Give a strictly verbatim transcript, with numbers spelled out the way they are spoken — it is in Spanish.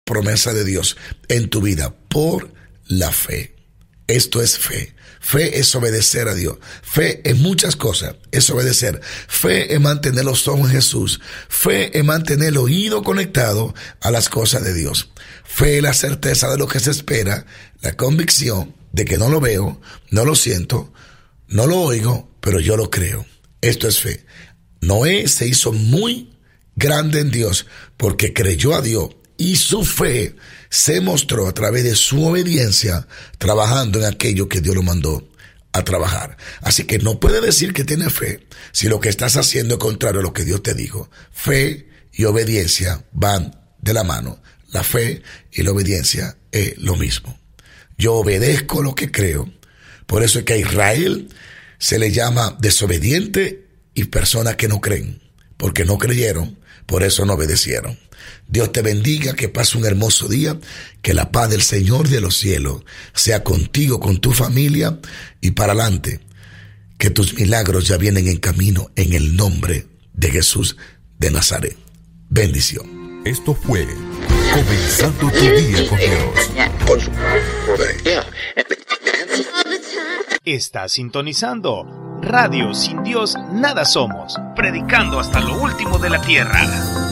promesas de Dios en tu vida por la fe. Esto es fe. Fe es obedecer a Dios. Fe en muchas cosas es obedecer. Fe es mantener los ojos en Jesús. Fe es mantener el oído conectado a las cosas de Dios. Fe es la certeza de lo que se espera, la convicción de que no lo veo, no lo siento, no lo oigo, pero yo lo creo. Esto es fe. Noé se hizo muy grande en Dios porque creyó a Dios y su fe se mostró a través de su obediencia, trabajando en aquello que Dios lo mandó a trabajar. Así que no puede decir que tiene fe si lo que estás haciendo es contrario a lo que Dios te dijo. Fe y obediencia van de la mano. La fe y la obediencia es lo mismo. Yo obedezco lo que creo. Por eso es que a Israel se le llama desobediente y personas que no creen, porque no creyeron, por eso no obedecieron. Dios te bendiga, que pase un hermoso día, que la paz del Señor de los cielos sea contigo, con tu familia y para adelante, que tus milagros ya vienen en camino en el nombre de Jesús de Nazaret. Bendición. Esto fue Comenzando tu Día con Dios. Estás sintonizando Radio Sin Dios Nada Somos, predicando hasta lo último de la tierra.